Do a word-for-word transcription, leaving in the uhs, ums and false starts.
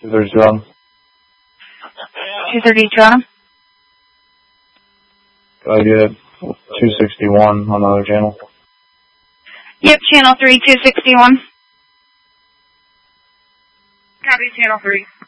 two thirty-two Adam. two thirty-two Adam. I get two sixty-one on the other channel. Yep, channel three, two sixty-one. Copy, channel three.